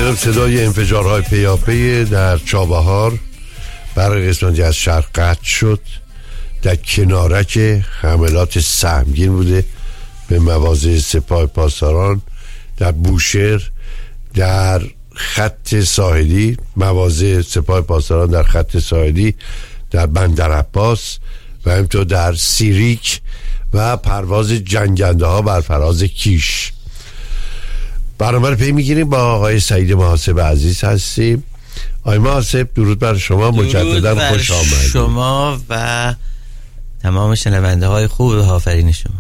شنیدم صدای انفجارهای پیاپی در چابهار برای قسمتی از شهر قطع شد. در کنارک حملات سهمگین بوده به مواضع سپاه پاسداران، در بوشهر، در خط ساحلی، مواضع سپاه پاسداران در خط ساحلی، در بندر عباس و همینطور در سیریک و پرواز جنگنده ها بر فراز کیش. برنامه رو پی میگیریم. با آقای سعید محاسب عزیز هستیم. آقای محاسب درود بر شما، مجددا خوش آمدید. شما و تمام شنونده های خوب و آفرین شما.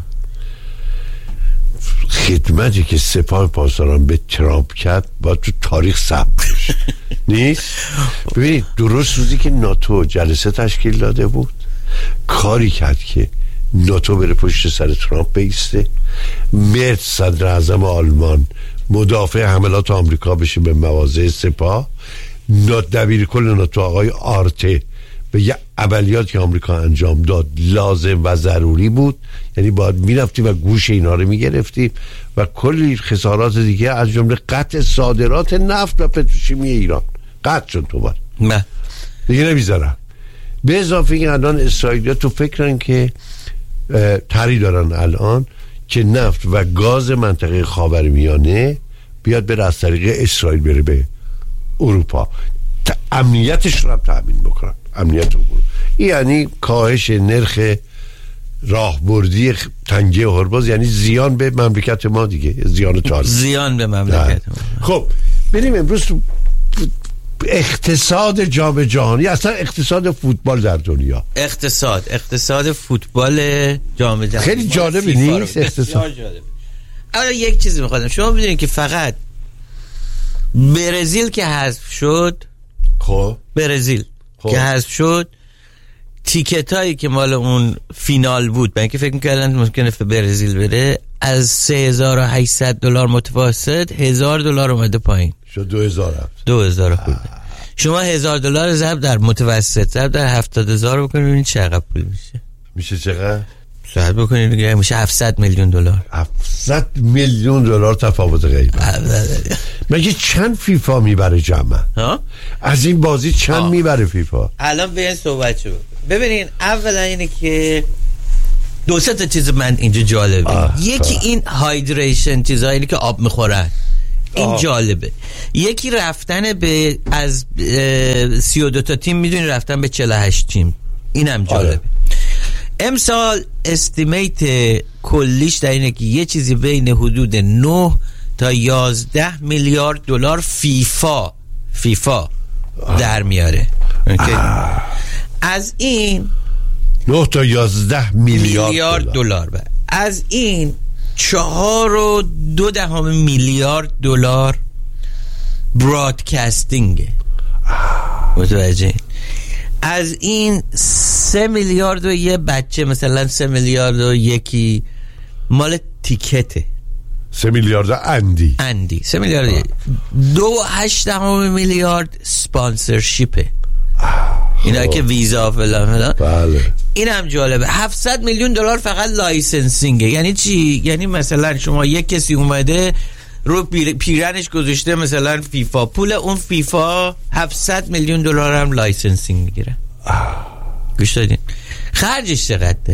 خدمتی که سپاه پاسداران به ترامپ کرد با تو تاریخ ثبت بشه. نیست؟ ببینید درست روزی که ناتو جلسه تشکیل داده بود کاری کرد که ناتو بره پشت سر ترامپ بیسته. مرد صدر اعظم آلمان مدافع حملات آمریکا بشه به مواضع سپاه. دبیر کل ناتو آقای آرته به یه عملیات که آمریکا انجام داد لازم و ضروری بود، یعنی باید میرفتیم و گوش اینا رو میگرفتیم و کلی خسارات دیگه از جمله قطع صادرات نفت و پتروشیمی ایران قطع شد. دوباره نه دیگه نمیذارن. به اضافه این الان اسرائیلی‌ها تو فکرن که طرحی دارن الان که نفت و گاز منطقه خاورمیانه بیاد بره از طریق اسرائیل بره به اروپا، امنیتش رو هم تأمین بکنن. امنیت رو برو. یعنی کاهش نرخ راهبردی تنگه هرمز، یعنی زیان به مملکت ما دیگه، زیان تاریخ، زیان به مملکت ما. خب بریم امروز اقتصاد جام جهانی، اصلا اقتصاد فوتبال در دنیا. اقتصاد فوتبال جام جهانی خیلی جالبی نیست؟ اقتصاد جالب. اولا یک چیزی می‌خوام شما بدونید که فقط برزیل که حذف شد، برزیل که حذف شد، تیکتایی که مال اون فینال بود، من که فکر می‌کردم ممکنه برزیل بره، از $3800 متوسط $1000 اومده پایین شد. 2000 خورده. شما $1000 ضرب در متوسط ضرب در 70000 بکنید ببینید چقدر پول میشه چقدر ضرب بکنید دیگه میشه $700 میلیون. $700 میلیون تفاوت قیمت. مگه چند فیفا میبره جمع؟ از این بازی چند میبره فیفا؟ الان به این صحبت شو ببینین. اولا اینه که دو سه تا چیز من اینجا جالبه. یکی این هایدریشن، چیزایی که آب میخورن، این جالبه. یکی رفتن به از 32 تا تیم میدونی رفتن به 48 تیم، اینم جالبه. امسال استیمیت کلیش در اینه که یه چیزی بین حدود 9 تا 11 میلیارد دلار فیفا در میاره. از این 9 تا 11 میلیارد دلار. از این 4.2 میلیارد دلار برادکاستینگه. متوجه؟ از این 3 میلیارد و یه بچه، مثلا 3 میلیارد و یکی مال تیکته، 3 میلیارد اندی 3 میلیارد 2.8 میلیارد سپانسرشیپه. اینا که ویزا فلان. بله. این هم جالبه. $700 میلیون فقط لایسنسینگه. یعنی چی؟ یعنی مثلا شما یک کسی اومده رو پیرنش گذاشته مثلا فیفا، پول اون فیفا $700 میلیون هم لایسنسینگ میگیره. گوش دادین؟ خرجش چقدره؟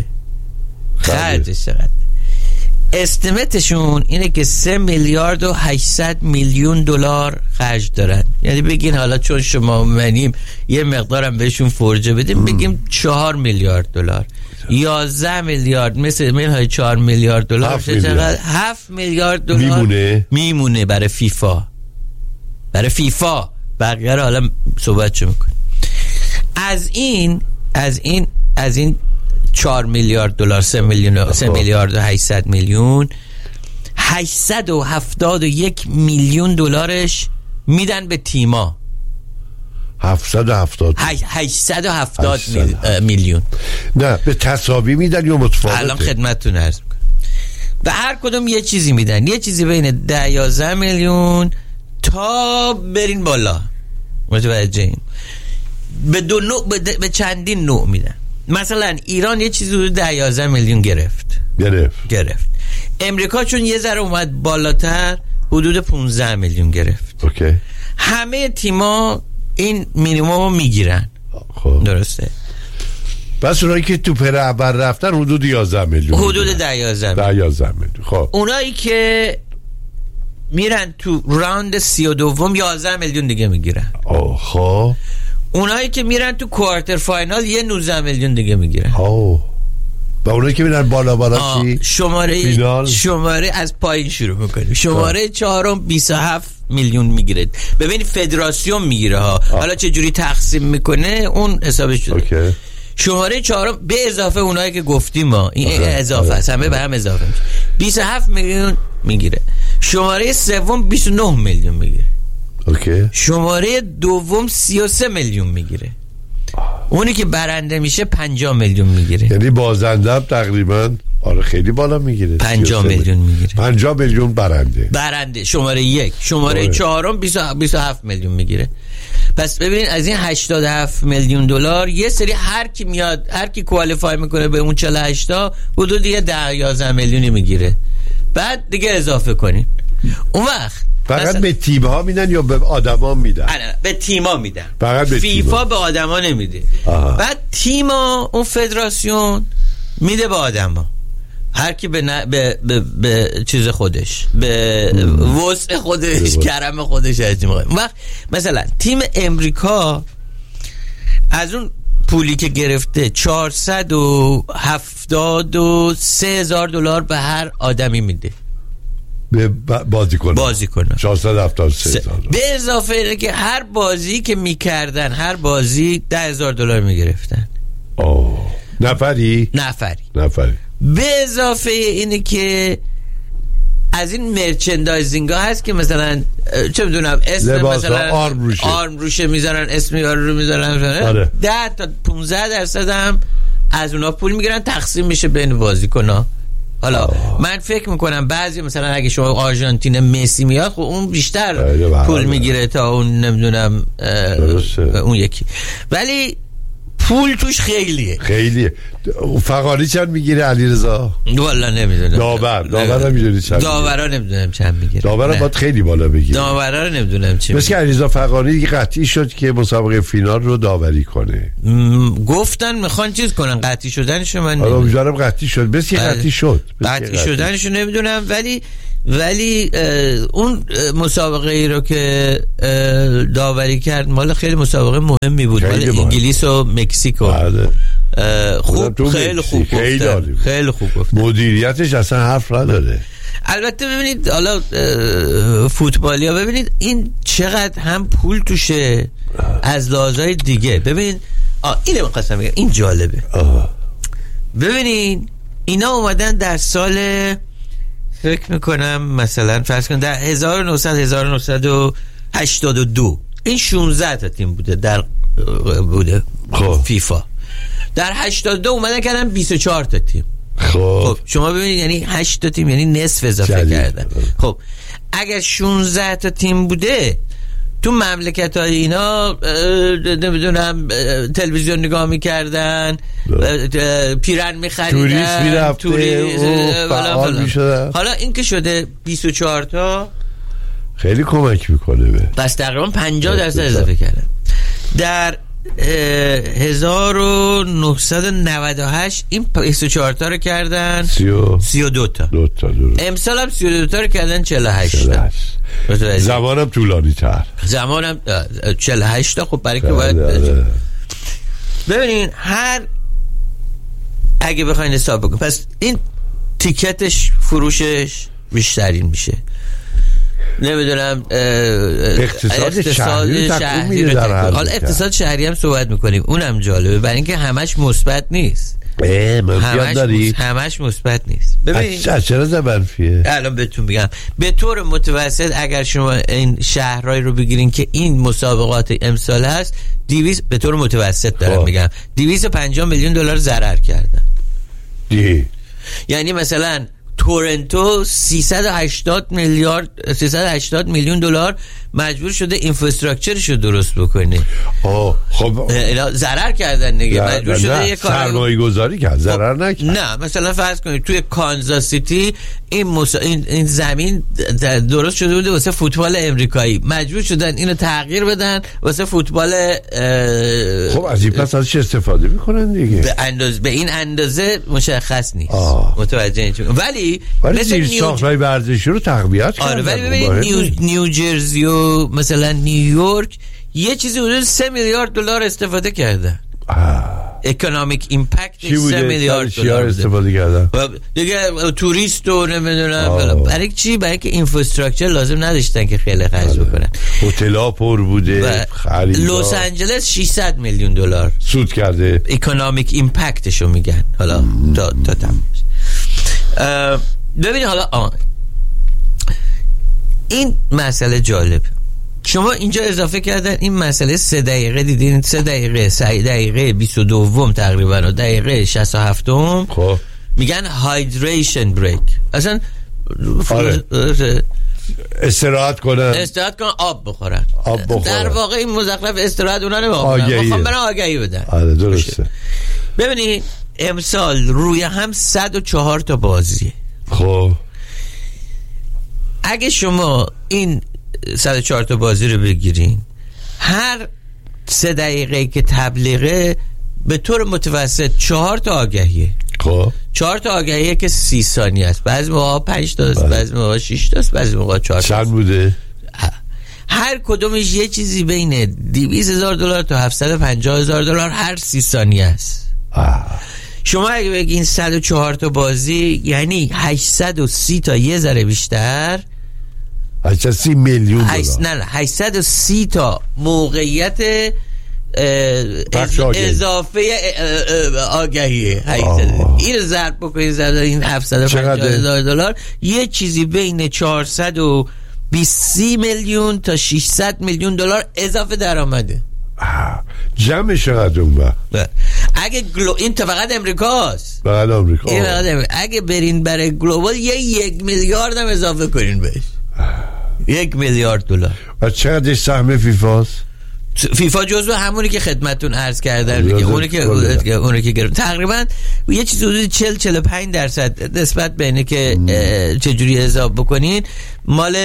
استیمتشون اینه که 3 میلیارد و 800 میلیون دلار خرج دارن. یعنی بگین حالا چون شما منیم یه مقدارم بهشون فرجه بدیم، بگیم 4 میلیارد دلار، 11 میلیارد، مثل منهای 4 میلیارد دلار چقدر؟ 7 میلیارد دلار میمونه برای فیفا. بقیه رو حالا صحبت چه میکنیم. از این 4 میلیارد دلار، 3 میلیارد و 800 میلیون، 871 میلیون دلارش میدن به تیما. 870 میلیون نه به تساوی میدن یا متفاوته؟ الان خدمتتون عرض میکنم. به هر کدوم یه چیزی میدن، یه چیزی بین 10-11 میلیون تا برین بالا. متوجهین؟ به چندین نوع میدن. مثلا ایران یه چیزی حدود 10-11 میلیون گرفت. امریکا چون یه ذره اومد بالاتر حدود 15 میلیون گرفت. اوکی. همه تیما این مینیمم میگیرن. خب درسته. پس اونایی که تو پر اول رفتن حدود 11 میلیون، حدود 11 میلیون. خب اونایی که میرن تو راوند 32 11 میلیون دیگه میگیرن. خب اونایی که میرن تو کوارتر فاینال یه 19 میلیون دیگه میگیرن. و اونایی که میرن بالا چی؟ شماره از پایین شروع میکنیم. شماره چهارم 27 میلیون میگیره. ببین فدراسیون میگیره ها. حالا چه جوری تقسیم میکنه اون حسابش شده. اوکی. شماره چهارم به اضافه اونایی که گفتیم ما، این اضافه است، همه به هم اضافه میشه، 27 میلیون میگیره. شماره سوم 29 میلیون میگیره. اوکی. شماره دوم 33 میلیون میگیره. اونی که برنده میشه 50 میلیون میگیره. یعنی بازنده هم تقریبا خیلی بالا میگیره. 50 میلیون میگیره. 50 میلیون برنده شماره یک. شماره چهارم 27 میلیون میگیره. پس ببینید از این 87 میلیون دلار یه سری هر کی میاد، هر کی کوالیفای میکنه به اون 48 تا حدود 10-11 میلیونی میگیره. بعد دیگه اضافه کنین. اون وقت فقط به تیم ها میدن یا به آدما میدن؟ به تیما میدن. فقط به فیفا به آدما نمیده. بعد تیما اون فدراسیون میده به آدما. هر کی به چیز خودش، به وسع خودش، کرم خودش اجازه میده. وقت مثلا تیم امریکا از اون پولی که گرفته 473,000 دلار به هر آدمی میده، به بازیکن 473,000. به اضافه اینه که هر بازی که میکردن، هر بازی 10,000 دلار میگرفتن. نفری. به اضافه اینه که از این مرچندایزینگ ها هست که مثلا چه میدونم اسم مثلا آرم روشه میذارن، اسم یارو رو میذارن، 10 تا 15% هم از اونا پول میگیرن، تقسیم میشه بین بازیکن‌ها. حالا من فکر میکنم بعضی مثلا اگه شما آرژانتین مسی میاد، خب اون بیشتر پول میگیره تا اون نمیدونم اون یکی، ولی پول توش خیلیه. فقانی چند میگیره علیرضا؟ والا نمیدونم. داور نمیدونی چند؟ داورا نمیدونم چند میگیره. داورا باید خیلی بالا بگیره. داورا نمیدونم چی. مثل علیرضا فقانی قطعی شد که مسابقه فینال رو داوری کنه. گفتن میخوان چیز کنن، قطعی شدنشو من حالا امیدوارم قطعی شد. مثل قطعی شدنشو نمیدونم، ولی اون مسابقه ای رو که داوری کرد مال خیلی مسابقه مهمی بود، مال انگلیس و مکزیکو. خیلی خوب گفت. مدیریتش اصلا حرف نداره. البته ببینید حالا فوتبالیا، ببینید این چقدر هم پول توشه از لحاظهای دیگه. ببینید اینو می‌خواستم بگم، این جالبه. ببینید اینا اومدن در سال فکر میکنم مثلا فرض کن در 1982 این 16 تا تیم بوده در فیفا. در 82 اومدن کردن 24 تا تیم. خب شما ببینید یعنی 8 تا تیم، یعنی نصف اضافه کردن. خب اگر 16 تا تیم بوده تو مملکت های اینا نمیدونم تلویزیون نگاه میکردن، پیرن میخریدن، توریست میرفته، حالا این که شده 24 تا خیلی کمک میکنه پس تقریبا 50% اضافه کردن. در 1998 این 24 تا رو کردن 32 تا. امسال هم 32 تا رو کردن 48 تا. زمانم طولانی تر، زمانم 48 تا. خب برای که باید ببینین هر اگه بخواین حساب بکنید، پس این تیکتش فروشش بیشترین میشه. نمیدونم اقتصاد شهری حالا اقتصاد شهری هم صحبت میکنیم، اونم جالبه برای اینکه همش مثبت نیست. همش مثبت نیست. ببین چرا منفیه؟ الان بهتون میگم به طور متوسط اگر شما این شهرهای رو بگیرین که این مسابقات امسال هست، 200 به طور متوسط دارم میگم 250 میلیون دلار ضرر کردن. یعنی مثلا تورنتو 380 میلیون دلار مجبور شده اینفراستراکچرشو درست بکنه. خب ضرر کردن دیگه، مجبور شده یه سرمایه گذاری کرد، ضرر نکرد. نه مثلا فرض کنید توی کانزاس سیتی این زمین درست شده بوده واسه فوتبال امریکایی، مجبور شدن اینو تغییر بدن واسه فوتبال. خب از این پس ازش استفاده میکنن دیگه. به این اندازه مشخص نیست. متوجه اینجا. ولی مثل ساختای ورزشی رو تقویت کردن. آره ولی ببینید نیوجرسی و مثلا نیویورک یه چیزی حدود 3 میلیارد دلار استفاده کردن. اکونومیک ایمپکت 3 میلیارد دلار استفاده کردن دیگه. توریست و نمیدونم برای چی؟ برای که اینفراستراکچر لازم نداشتن که خیلی خرج بکنن. هتل‌ها پر بوده، لس آنجلس 600 میلیون دلار سود کرده. اکونومیک ایمپکتشو میگن. حالا تا ببینید حالا این مسئله جالب. شما اینجا اضافه کردن این مسئله 3 دقیقه دیدین، 3 دقیقه 22 تقریبا و دقیقه 67 خب میگن هایدریشن بریک. اصلا استراحت کنن آب بخورن. در واقع این مزخرف استراحت اونا نمیخوام، میخوام برن آگهی بدن. درسته. ببینید امسال روی هم 104 تا بازیه. خب اگه شما این 104 تا بازی رو بگیرین، هر 3 دقیقه که تبلیغه به طور متوسط 4 تا آگهیه. خب 4 تا آگهیه که 30 ثانیه است. بعضی موقع 5 تا است، بعضی موقع 6 تا است، بعضی موقع 4 تا. چند بوده؟ هر کدومش یه چیزی بین 200,000 دلار تا 750,000 دلار هر 30 ثانیه است. شما اگه بگین 104 تا بازی یعنی 830 تا یه ذره بیشتر، 830 میلیون دلار. نه 830 تا موقعیت اضافه آگهیه. این ضرب بکنید زده این 750,000 دلار یه چیزی بین 420 میلیون تا 600 میلیون دلار اضافه درآمده. جمعش چقدر اون اگه این فقط امریکاست. فقط آمریکا. اگه برین برای گلوبال 1 میلیارد هم اضافه کنین بهش. 1 میلیارد دلار. و چقدرش سهم فیفاست؟ فیفا جزو همونی که خدمتتون عرض کردم دیگه، اونی که گرفت تقریبا یه چیز حدود 40-45% نسبت به اینه که چجوری حساب بکنین. مال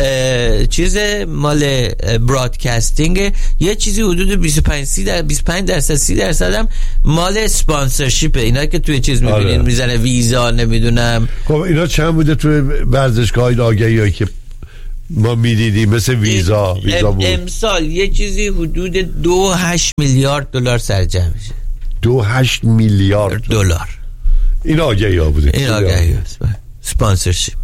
مال برادکاستینگ، یه چیزی حدود 25% 30% هم مال اسپانسرشیپ، اینا که توی چیز میبینین میزنه ویزا نمیدونم. خب اینا چند بوده توی ورزشگاه‌های آگهی‌هایی که ما میدیدیم مثل ویزا بود؟ امسال یه چیزی حدود 2.8 میلیارد دلار سرجم میشه. 2.8 میلیارد دلار. این آگهی ها بوده. این آگهی هست سپانسرشیپ.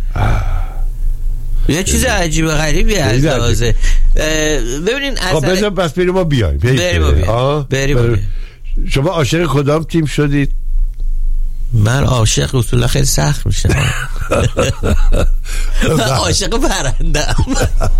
یه چیز عجیب غریبی از لحاظه. ببینین اصلا بس بریم ما بیایم. بریم. شما عاشق کدام تیم شدید؟ من عاشق اصولا خیلی سخت میشم. من عاشق پرندم.